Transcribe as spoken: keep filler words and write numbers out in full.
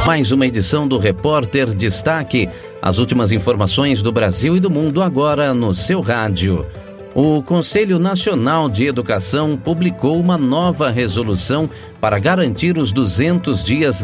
Mais uma edição do Repórter Destaque. As últimas informações do Brasil e do mundo agora no seu rádio. O Conselho Nacional de Educação publicou uma nova resolução para garantir os duzentos dias